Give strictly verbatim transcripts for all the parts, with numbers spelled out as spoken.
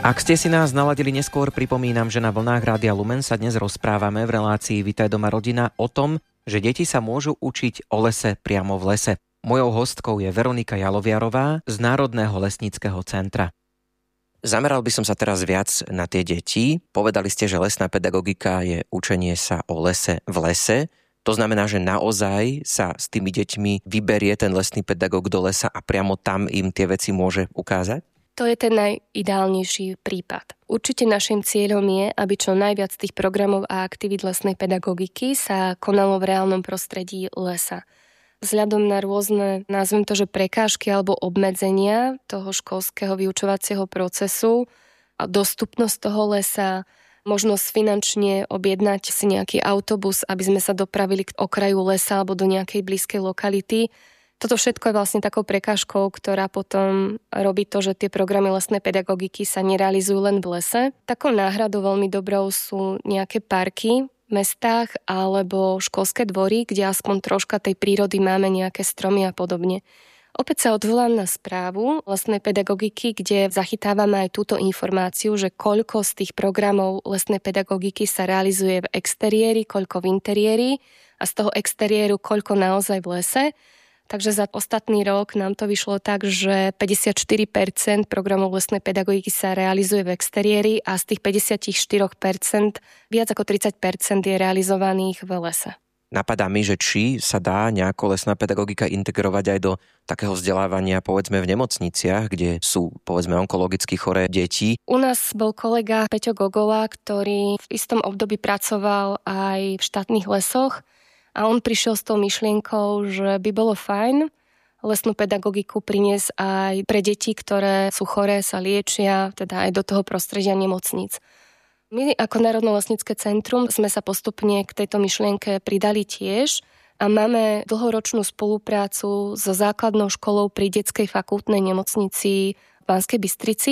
Ak ste si nás naladili neskôr, pripomínam, že na vlnách Rádia Lumen sa dnes rozprávame v relácii Vitaj doma rodina o tom, že deti sa môžu učiť o lese priamo v lese. Mojou hostkou je Veronika Jaloviarová z Národného lesníckeho centra. Zameral by som sa teraz viac na tie deti. Povedali ste, že lesná pedagogika je učenie sa o lese v lese. To znamená, že naozaj sa s tými deťmi vyberie ten lesný pedagóg do lesa a priamo tam im tie veci môže ukázať? To je ten najideálnejší prípad. Určite našim cieľom je, aby čo najviac tých programov a aktivít lesnej pedagogiky sa konalo v reálnom prostredí lesa. Vzhľadom na rôzne, nazvem to, že prekážky alebo obmedzenia toho školského vyučovacieho procesu a dostupnosť toho lesa, možnosť finančne objednať si nejaký autobus, aby sme sa dopravili k okraju lesa alebo do nejakej blízkej lokality. Toto všetko je vlastne takou prekážkou, ktorá potom robí to, že tie programy lesnej pedagogiky sa nerealizujú len v lese. Takou náhradou veľmi dobrou sú nejaké parky v mestách alebo školské dvory, kde aspoň troška tej prírody máme, nejaké stromy a podobne. Opäť sa odvolám na správu lesnej pedagogiky, kde zachytávame aj túto informáciu, že koľko z tých programov lesnej pedagogiky sa realizuje v exteriéri, koľko v interiéri a z toho exteriéru koľko naozaj v lese. Takže za ostatný rok nám to vyšlo tak, že päťdesiatštyri percent programov lesnej pedagogiky sa realizuje v exteriéri a z tých päťdesiatštyri percent viac ako tridsať percent je realizovaných v lese. Napadá mi, že či sa dá nejako lesná pedagogika integrovať aj do takého vzdelávania, povedzme, v nemocniciach, kde sú, povedzme, onkologicky choré deti. U nás bol kolega Peťo Gogola, ktorý v istom období pracoval aj v štátnych lesoch. A on prišiel s tou myšlienkou, že by bolo fajn lesnú pedagogiku priniesť aj pre deti, ktoré sú choré, sa liečia, teda aj do toho prostredia nemocníc. My ako Národné lesnícke centrum sme sa postupne k tejto myšlienke pridali tiež a máme dlhoročnú spoluprácu so základnou školou pri detskej fakultnej nemocnici v Banskej Bystrici.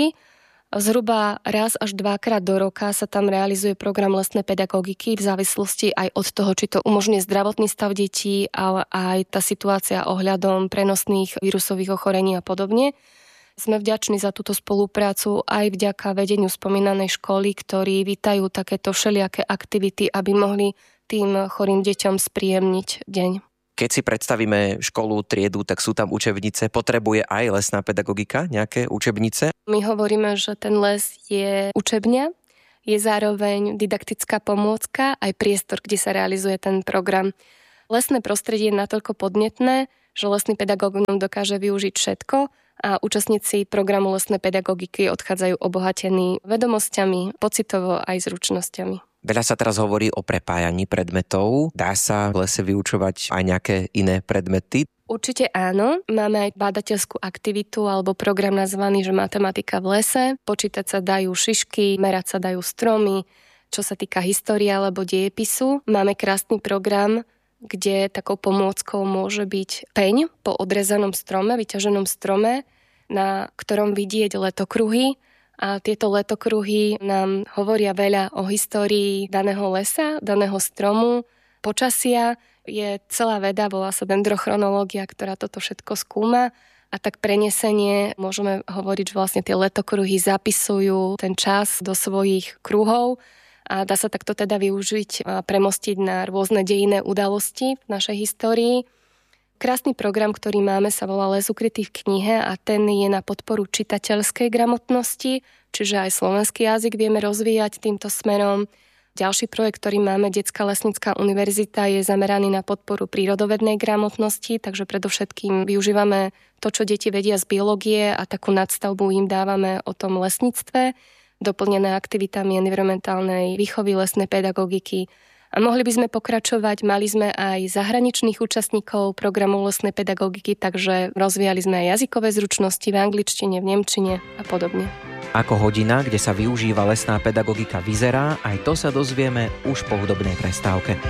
Zhruba raz až dvakrát do roka sa tam realizuje program lesnej pedagogiky v závislosti aj od toho, či to umožňuje zdravotný stav detí, ale aj tá situácia ohľadom prenosných vírusových ochorení a podobne. Sme vďační za túto spoluprácu aj vďaka vedeniu spomínanej školy, ktorí vítajú takéto všelijaké aktivity, aby mohli tým chorým deťom spríjemniť deň. Keď si predstavíme školu, triedu, tak sú tam učebnice. Potrebuje aj lesná pedagogika nejaké učebnice? My hovoríme, že ten les je učebňa, je zároveň didaktická pomôcka, aj priestor, kde sa realizuje ten program. Lesné prostredie je natoľko podnetné, že lesný pedagóg dokáže využiť všetko a účastníci programu lesnej pedagogiky odchádzajú obohatení vedomosťami, pocitovo aj zručnosťami. Veľa sa teraz hovorí o prepájaní predmetov. Dá sa v lese vyučovať aj nejaké iné predmety? Určite áno. Máme aj bádateľskú aktivitu alebo program nazvaný, že matematika v lese. Počítať sa dajú šišky, merať sa dajú stromy. Čo sa týka histórie alebo dejepisu, máme krásny program, kde takou pomôckou môže byť peň po odrezanom strome, vyťaženom strome, na ktorom vidieť letokruhy. A tieto letokruhy nám hovoria veľa o histórii daného lesa, daného stromu, počasia. Je celá veda, volá sa dendrochronológia, ktorá toto všetko skúma. A tak prenesenie, môžeme hovoriť, že vlastne tie letokruhy zapisujú ten čas do svojich kruhov. A dá sa takto teda využiť a premostiť na rôzne dejinné udalosti v našej histórii. Krásny program, ktorý máme, sa volá Les ukrytý v knihe a ten je na podporu čitateľskej gramotnosti, čiže aj slovenský jazyk vieme rozvíjať týmto smerom. Ďalší projekt, ktorý máme, Detská lesnícka univerzita, je zameraný na podporu prírodovednej gramotnosti, takže predovšetkým využívame to, čo deti vedia z biológie a takú nadstavbu im dávame o tom lesníctve, doplnené aktivitami environmentálnej výchovy, lesnej pedagogiky. A mohli by sme pokračovať, mali sme aj zahraničných účastníkov programu lesnej pedagogiky, takže rozvíjali sme aj jazykové zručnosti v angličtine, v nemčine a podobne. Ako hodina, kde sa využíva lesná pedagogika, vyzerá, aj to sa dozvieme už po hudobnej prestávke.